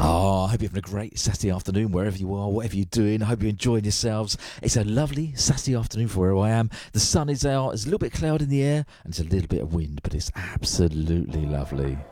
Oh, I hope you're having a great Saturday afternoon wherever you are, whatever you're doing. I hope you're enjoying yourselves. It's a lovely Saturday afternoon for where I am. The sun is out, there's a little bit of cloud in the air, and there's a little bit of wind, but it's absolutely lovely.